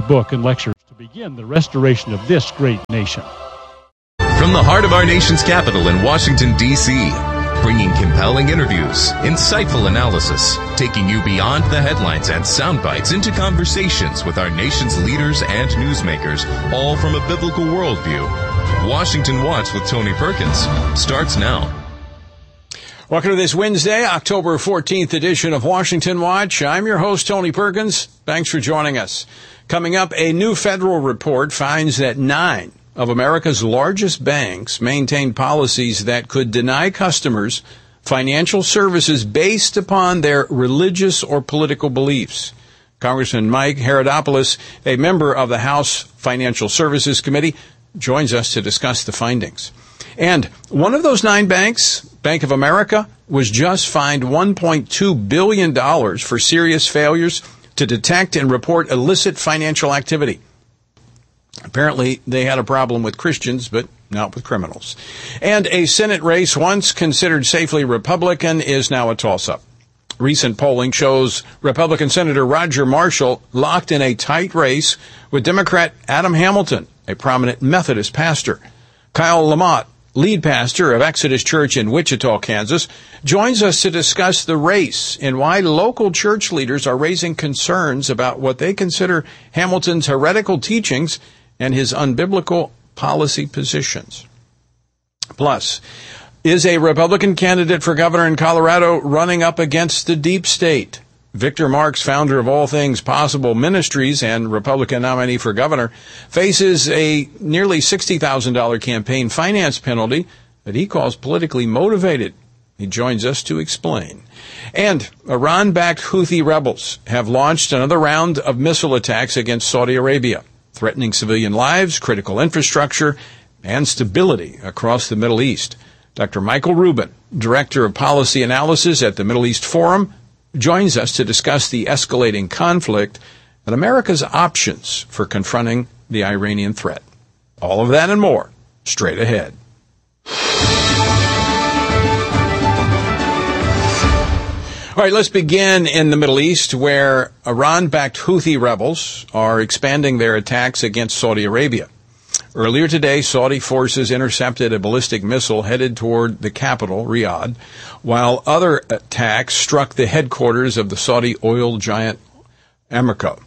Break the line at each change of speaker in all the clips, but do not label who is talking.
book and lectures to begin the restoration of this great nation.
From the heart of our nation's capital in Washington, D.C., bringing compelling interviews, insightful analysis, taking you beyond the headlines and sound bites into conversations with our nation's leaders and newsmakers, all from a biblical worldview. Washington Watch with Tony Perkins starts now.
Welcome to this Wednesday, October 14th edition of Washington Watch. I'm your host, Tony Perkins. Thanks for joining us. Coming up, a new federal report finds that 9 of America's largest banks maintain policies that could deny customers financial services based upon their religious or political beliefs. Congressman Mike Herodopoulos, a member of the House Financial Services Committee, joins us to discuss the findings. And one of those 9 banks, Bank of America, was just fined $1.2 billion for serious failures to detect and report illicit financial activity. Apparently, they had a problem with Christians, but not with criminals. And a Senate race once considered safely Republican is now a toss-up. Recent polling shows Republican Senator Roger Marshall locked in a tight race with Democrat Adam Hamilton, a prominent Methodist pastor. Kyle Lamott, lead pastor of Exodus Church in Wichita, Kansas, joins us to discuss the race and why local church leaders are raising concerns about what they consider Hamilton's heretical teachings and his unbiblical policy positions. Plus, is a Republican candidate for governor in Colorado running up against the deep state? Victor Marx, founder of All Things Possible Ministries and Republican nominee for governor, faces a nearly $60,000 campaign finance penalty that he calls politically motivated. He joins us to explain. And Iran-backed Houthi rebels have launched another round of missile attacks against Saudi Arabia, threatening civilian lives, critical infrastructure, and stability across the Middle East. Dr. Michael Rubin, Director of Policy Analysis at the Middle East Forum, joins us to discuss the escalating conflict and America's options for confronting the Iranian threat. All of that and more, straight ahead. All right, let's begin in the Middle East, where Iran-backed Houthi rebels are expanding their attacks against Saudi Arabia. Earlier today, Saudi forces intercepted a ballistic missile headed toward the capital, Riyadh, while other attacks struck the headquarters of the Saudi oil giant Aramco.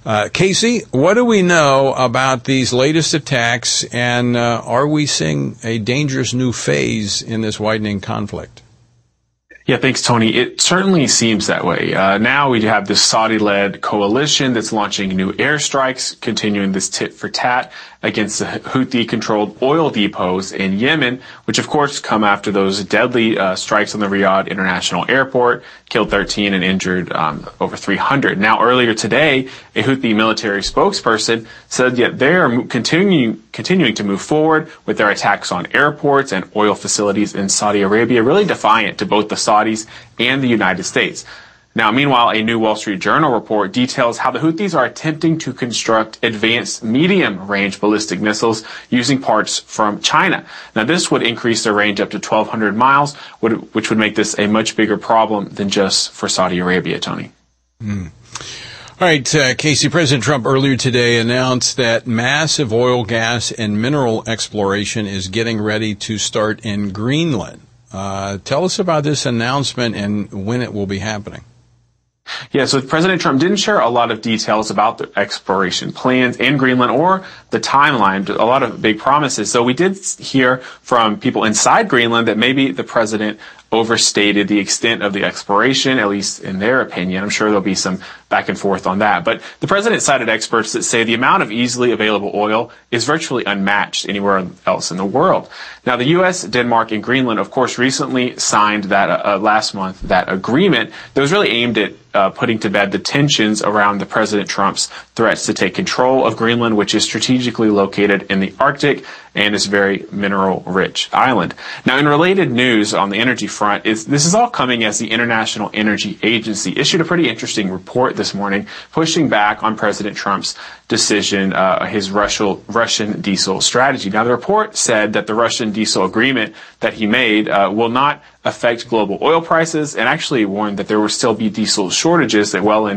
Casey, what do we know about these latest attacks, and are we seeing a dangerous new phase in this widening conflict?
Yeah, thanks, Tony. It certainly seems that way. Now we have this Saudi-led coalition that's launching new airstrikes, continuing this tit for tat against the Houthi-controlled oil depots in Yemen, which of course come after those deadly strikes on the Riyadh International Airport, killed 13 and injured over 300. Now, earlier today, a Houthi military spokesperson said that they are continuing to move forward with their attacks on airports and oil facilities in Saudi Arabia, really defiant to both the Saudis and the United States. Now, meanwhile, a new Wall Street Journal report details how the Houthis are attempting to construct advanced medium-range ballistic missiles using parts from China. Now, this would increase their range up to 1,200 miles, which would make this a much bigger problem than just for Saudi Arabia, Tony.
All right, Casey, President Trump earlier today announced that massive oil, gas, and mineral exploration is getting ready to start in Greenland. Tell us about this announcement and when it will be happening.
Yeah, so President Trump didn't share a lot of details about the exploration plans in Greenland or the timeline, a lot of big promises. So we did hear from people inside Greenland that maybe the president overstated the extent of the exploration, at least in their opinion. I'm sure there'll be some back and forth on that. But the president cited experts that say the amount of easily available oil is virtually unmatched anywhere else in the world. Now, the U.S., Denmark, and Greenland, of course, recently signed that last month, that agreement that was really aimed at putting to bed the tensions around the President Trump's threats to take control of Greenland, which is strategically located in the Arctic and is a very mineral-rich island. Now, in related news on the energy front, this is all coming as the International Energy Agency issued a pretty interesting report this morning, pushing back on President Trump's decision, his Russian diesel strategy. Now, the report said that the Russian diesel agreement that he made will not affect global oil prices, and actually warned that there will still be diesel shortages that well into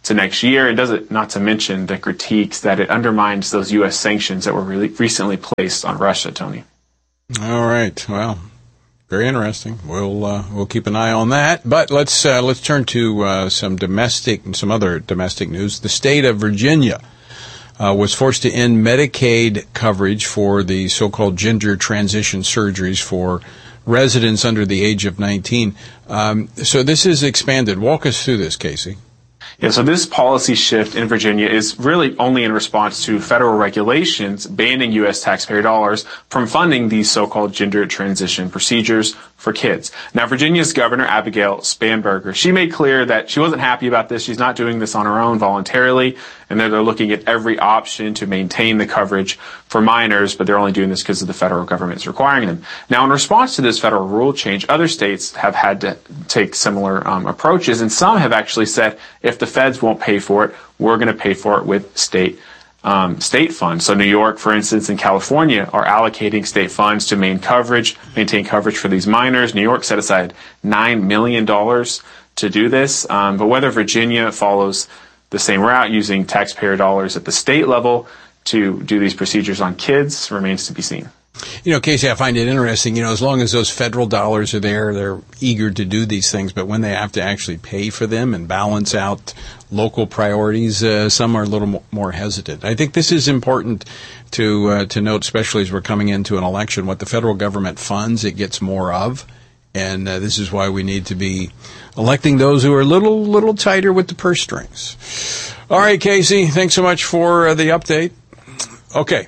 to next year. And does it, not to mention the critiques that it undermines those U.S. sanctions that were recently placed on Russia, Tony.
All right. Well, very interesting. We'll keep an eye on that. But let's turn to some other domestic news. The state of Virginia was forced to end Medicaid coverage for the so-called gender transition surgeries for residents under the age of 19. So this is expanded. Walk us through this, Casey.
Yeah, so this policy shift in Virginia is really only in response to federal regulations banning U.S. taxpayer dollars from funding these so-called gender transition procedures for kids. Now, Virginia's Governor, Abigail Spanberger, she made clear that she wasn't happy about this. She's not doing this on her own voluntarily, and that they're looking at every option to maintain the coverage for minors, but they're only doing this because of the federal government's requiring them. Now, in response to this federal rule change, other states have had to take similar approaches, and some have actually said, if the feds won't pay for it, we're going to pay for it with state funds. So New York, for instance, and California are allocating state funds to maintain coverage for these minors. New York set aside $9 million to do this. But whether Virginia follows the same route, using taxpayer dollars at the state level to do these procedures on kids, remains to be seen.
You know, Casey, I find it interesting, as long as those federal dollars are there, they're eager to do these things. But when they have to actually pay for them and balance out local priorities, some are a little more hesitant. I think this is important to note, especially as we're coming into an election. What the federal government funds, it gets more of. And this is why we need to be electing those who are a little tighter with the purse strings. All right, Casey, thanks so much for the update. Okay.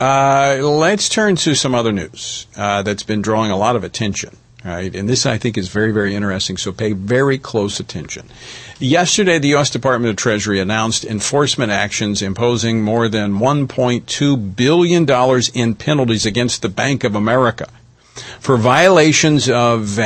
Let's turn to some other news that's been drawing a lot of attention, right? And this, I think, is very, very interesting, so pay very close attention. Yesterday, the U.S. Department of Treasury announced enforcement actions imposing more than $1.2 billion in penalties against the Bank of America for violations of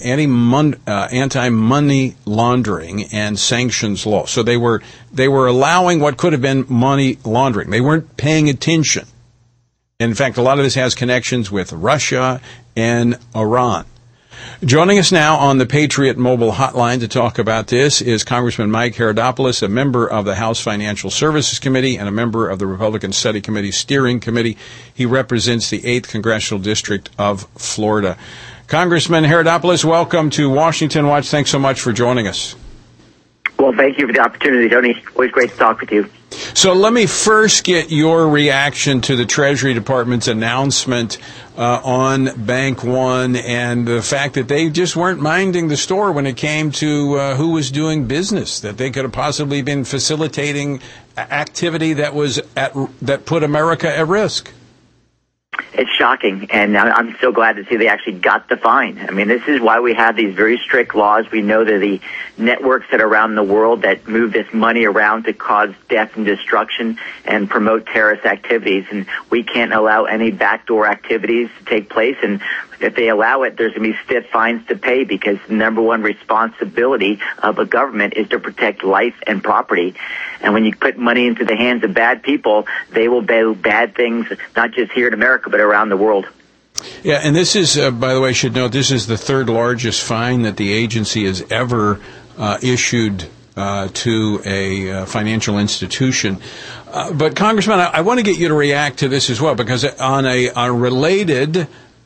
anti-money laundering and sanctions law. So they were allowing what could have been money laundering. They weren't paying attention. In fact, a lot of this has connections with Russia and Iran. Joining us now on the Patriot Mobile Hotline to talk about this is Congressman Mike Herodopoulos, a member of the House Financial Services Committee and a member of the Republican Study Committee Steering Committee. He represents the 8th Congressional District of Florida. Congressman Herodopoulos, welcome to Washington Watch. Thanks so much for joining us.
Well, thank you for the opportunity, Tony. Always great to talk with you.
So let me first get your reaction to the Treasury Department's announcement on Bank One and the fact that they just weren't minding the store when it came to who was doing business, that they could have possibly been facilitating activity that put America at risk.
It's shocking, and I'm so glad to see they actually got the fine. I mean, this is why we have these very strict laws. We know that the networks that are around the world that move this money around to cause death and destruction and promote terrorist activities, and we can't allow any backdoor activities to take place. And if they allow it, there's going to be stiff fines to pay, because the number one responsibility of a government is to protect life and property. And when you put money into the hands of bad people, they will do bad things, not just here in America, but around the world.
Yeah, and this is, by the way, I should note, this is the third largest fine that the agency has ever issued to a financial institution. But, Congressman, I want to get you to react to this as well, because on a related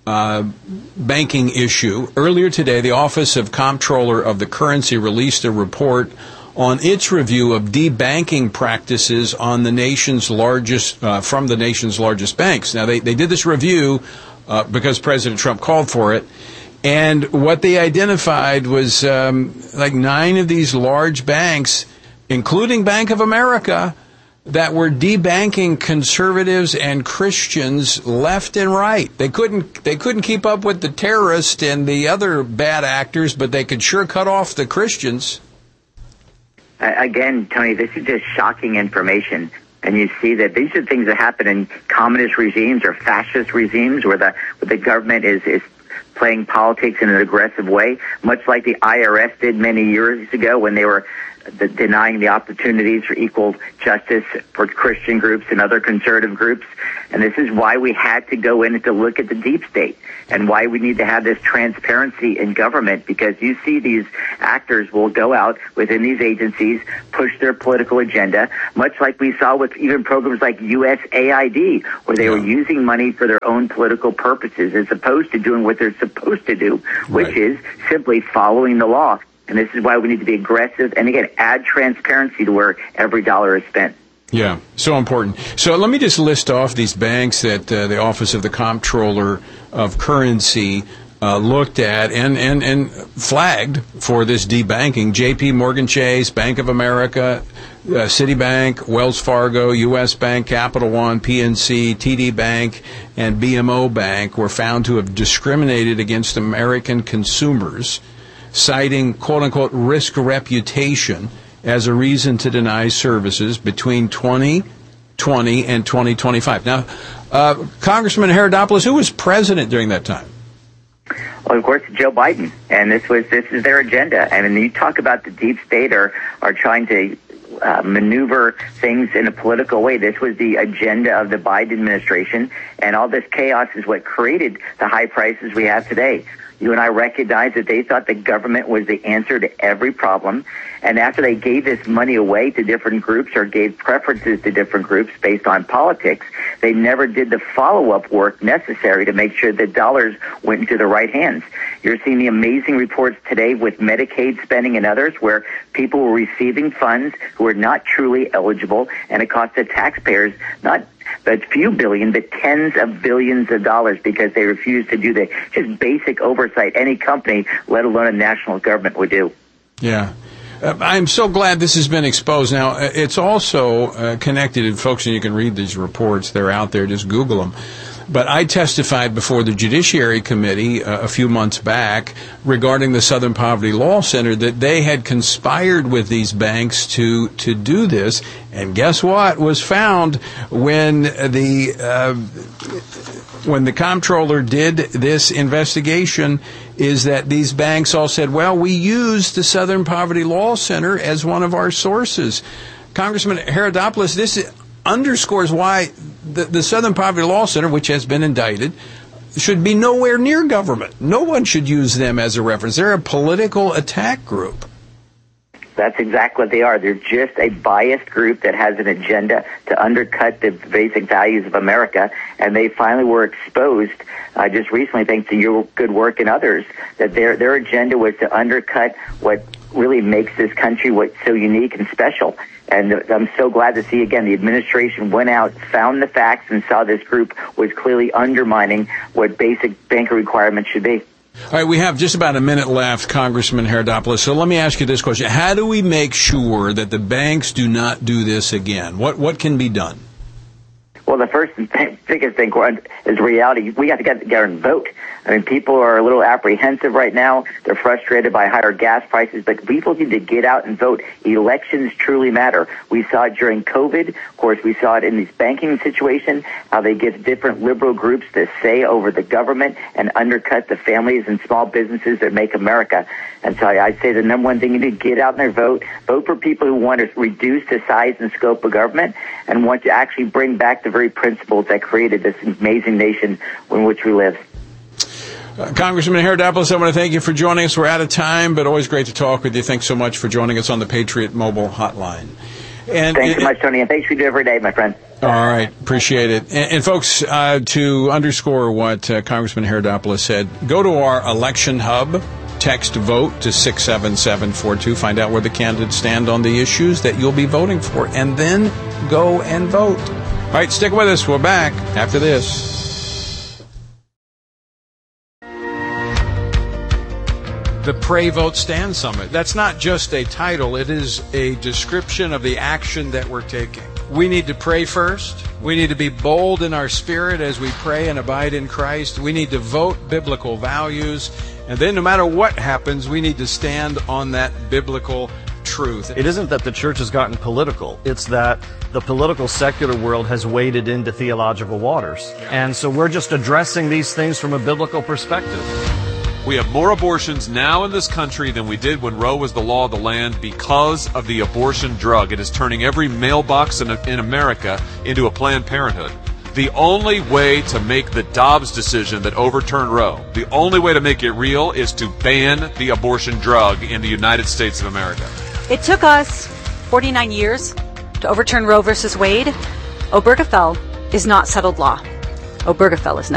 banking issue, earlier today, the Office of Comptroller of the Currency released a report on its review of debanking practices on the nation's largest, from the nation's largest banks. Now, they did this review because President Trump called for it, and what they identified was like 9 of these large banks, including Bank of America, that were debanking conservatives and Christians left and right. They couldn't keep up with the terrorists and the other bad actors, but they could sure cut off the Christians.
Again, Tony, this is just shocking information. And you see that these are things that happen in communist regimes or fascist regimes where the government is playing politics in an aggressive way, much like the IRS did many years ago when they were denying the opportunities for equal justice for Christian groups and other conservative groups. And this is why we had to go in to look at the deep state and why we need to have this transparency in government, because you see these actors will go out within these agencies, push their political agenda, much like we saw with even programs like USAID, where they were using money for their own political purposes as opposed to doing what they're supposed to do, which is simply following the law. And this is why we need to be aggressive and, again, add transparency to where every dollar is spent.
Yeah, so important. So let me just list off these banks that the Office of the Comptroller of Currency looked at and flagged for this debanking. J.P. Morgan Chase, Bank of America, Citibank, Wells Fargo, U.S. Bank, Capital One, PNC, TD Bank, and BMO Bank were found to have discriminated against American consumers, citing quote-unquote risk reputation as a reason to deny services between 2020 and 2025. Now, Congressman Herodopoulos, who was president during that time?
Well, of course, Joe Biden, and this is their agenda. And when you talk about the deep state are trying to maneuver things in a political way, this was the agenda of the Biden administration, and all this chaos is what created the high prices we have today. You and I recognize that they thought the government was the answer to every problem. And after they gave this money away to different groups or gave preferences to different groups based on politics, they never did the follow-up work necessary to make sure that dollars went into the right hands. You're seeing the amazing reports today with Medicaid spending and others where people were receiving funds who were not truly eligible, and it cost the taxpayers not a few billion, but tens of billions of dollars because they refused to do the just basic oversight any company, let alone a national government, would do.
Yeah. I'm so glad this has been exposed. Now, it's also connected, and folks, and you can read these reports. They're out there. Just Google them. But I testified before the Judiciary Committee a few months back regarding the Southern Poverty Law Center that they had conspired with these banks to do this. And guess what was found when the comptroller did this investigation is that these banks all said, well, we used the Southern Poverty Law Center as one of our sources. Congressman Herodopoulos, this underscores why the Southern Poverty Law Center, which has been indicted, should be nowhere near government. No one should use them as a reference. They're a political attack group.
That's exactly what they are. They're just a biased group that has an agenda to undercut the basic values of America, and they finally were exposed just recently, thanks to your good work and others, that their agenda was to undercut what really makes this country what's so unique and special. And I'm so glad to see, again, the administration went out, found the facts, and saw this group was clearly undermining what basic banker requirements should be.
All right, we have just about a minute left, Congressman Herodopoulos. So let me ask you this question. How do we make sure that the banks do not do this again? What can be done?
Well, the first biggest thing is reality. We got to get together and vote. I mean, people are a little apprehensive right now. They're frustrated by higher gas prices, but people need to get out and vote. Elections truly matter. We saw it during COVID. Of course, we saw it in this banking situation, how they give different liberal groups the say over the government and undercut the families and small businesses that make America. And so I'd say the number one thing you need to get out there, vote for people who want to reduce the size and scope of government and want to actually bring back the very principles that created this amazing nation in which we live.
Congressman Herodopoulos, I want to thank you for joining us. We're out of time, but always great to talk with you. Thanks so much for joining us on the Patriot Mobile Hotline. And
thanks so much, Tony, and thanks for doing every day, my friend.
All right, appreciate it. And folks, to underscore what Congressman Herodopoulos said, go to our election hub. Text VOTE to 67742. Find out where the candidates stand on the issues that you'll be voting for, and then go and vote. All right, stick with us. We're back after this. The Pray, Vote, Stand Summit. That's not just a title. It is a description of the action that we're taking. We need to pray first. We need to be bold in our spirit as we pray and abide in Christ. We need to vote biblical values. And then no matter what happens, we need to stand on that biblical truth.
It isn't that the church has gotten political. It's that the political secular world has waded into theological waters. And so we're just addressing these things from a biblical perspective.
We have more abortions now in this country than we did when Roe was the law of the land because of the abortion drug. It is turning every mailbox in America into a Planned Parenthood. The only way to make the Dobbs decision that overturned Roe, the only way to make it real is to ban the abortion drug in the United States of America.
It took us 49 years to overturn Roe versus Wade. Obergefell is not settled law. Obergefell is not.